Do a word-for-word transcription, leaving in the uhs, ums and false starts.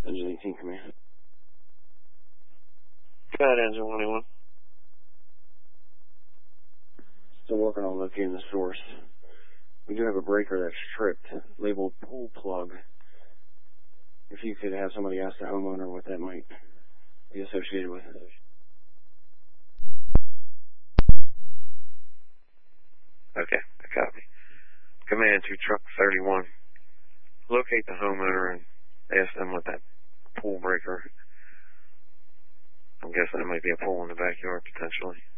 Engine eighteen command. Go ahead, engine twenty-one. Still working on locating the source. We do have a breaker that's tripped, labeled pool plug. If you could have somebody ask the homeowner what that might be associated with. Okay, I copy. Command to truck thirty-one. Locate the homeowner and ask them what that pool breaker. I'm guessing it might be a pool in the backyard potentially.